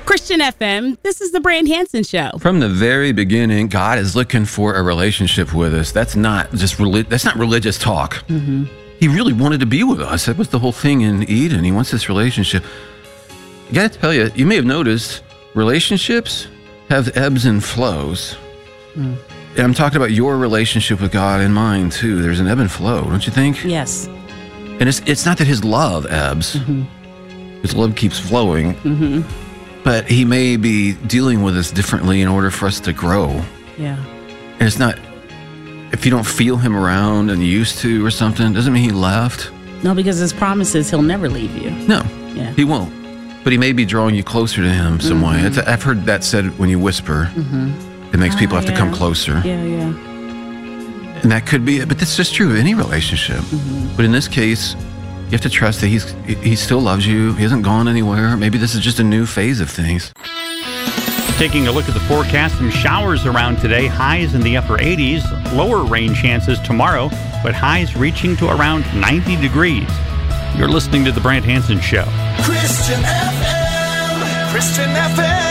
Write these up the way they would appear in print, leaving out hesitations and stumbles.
Christian FM, this is the Brand Hansen Show. From the very beginning, God is looking for a relationship with us. That's not just that's not religious talk. Mm-hmm. He really wanted to be with us. That was the whole thing in Eden. He wants this relationship. I got to tell you, you may have noticed relationships have ebbs and flows. Mm. And I'm talking about your relationship with God and mine too. There's an ebb and flow, don't you think? Yes. And it's not that his love ebbs. Mm-hmm. His love keeps flowing. Mm-hmm. But he may be dealing with us differently in order for us to grow. Yeah. And it's not, if you don't feel him around and you used to or something, doesn't mean he left. No, because his promise is he'll never leave you. No, he won't. But he may be drawing you closer to him some way. I've heard that said when you whisper. Mm-hmm. It makes people have to come closer. Yeah. And that could be it. But that's just true of any relationship. Mm-hmm. But in this case, you have to trust that he still loves you. He hasn't gone anywhere. Maybe this is just a new phase of things. Taking a look at the forecast, some showers around today, highs in the upper 80s, lower rain chances tomorrow, but highs reaching to around 90 degrees. You're listening to The Brand Hansen Show. Christian FM. Christian FM.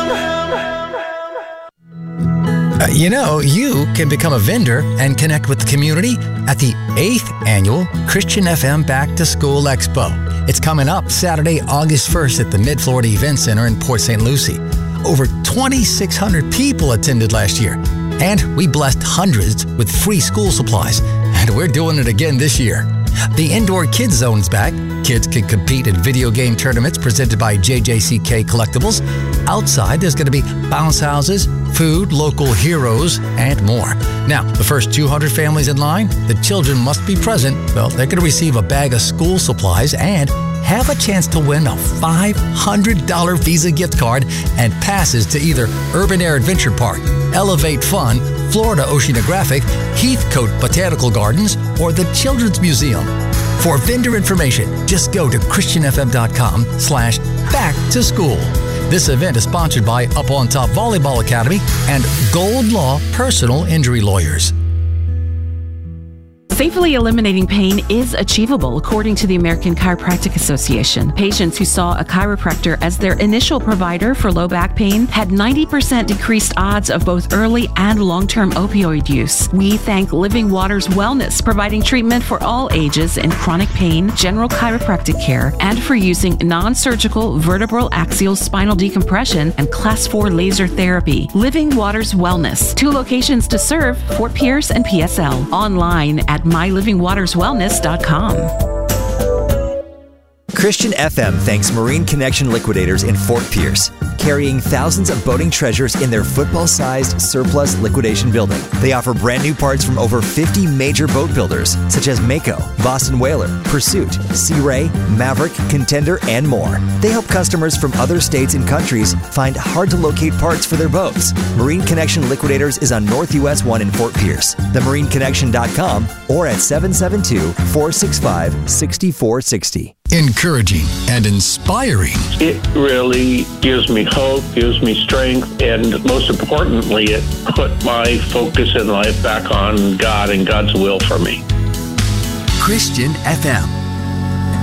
You can become a vendor and connect with the community at the 8th Annual Christian FM Back to School Expo. It's coming up Saturday, August 1st at the Mid-Florida Event Center in Port St. Lucie. Over 2,600 people attended last year, and we blessed hundreds with free school supplies, and we're doing it again this year. The Indoor Kids Zone's back. Kids can compete in video game tournaments presented by JJCK Collectibles. Outside, there's going to be bounce houses, food, local heroes, and more. Now, the first 200 families in line, the children must be present. Well, they're going to receive a bag of school supplies and have a chance to win a $500 Visa gift card and passes to either Urban Air Adventure Park, Elevate Fun, Florida Oceanographic, Heathcote Botanical Gardens, or the Children's Museum. For vendor information, just go to christianfm.com/back-to-school. This event is sponsored by Up on Top Volleyball Academy and Gold Law Personal Injury Lawyers. Safely eliminating pain is achievable, according to the American Chiropractic Association. Patients who saw a chiropractor as their initial provider for low back pain had 90% decreased odds of both early and long-term opioid use. We thank Living Waters Wellness, providing treatment for all ages in chronic pain, general chiropractic care, and for using non-surgical vertebral axial spinal decompression and Class 4 laser therapy. Living Waters Wellness, 2 locations to serve, Fort Pierce and PSL. Online at mylivingwaterswellness.com. Christian FM thanks Marine Connection Liquidators in Fort Pierce, carrying thousands of boating treasures in their football-sized surplus liquidation building. They offer brand new parts from over 50 major boat builders, such as Mako, Boston Whaler, Pursuit, Sea Ray, Maverick, Contender, and more. They help customers from other states and countries find hard-to-locate parts for their boats. Marine Connection Liquidators is on North US 1 in Fort Pierce, themarineconnection.com, or at 772-465-6460. Encouraging and inspiring. It really gives me hope, gives me strength, and most importantly, it put my focus in life back on God and God's will for me. Christian FM.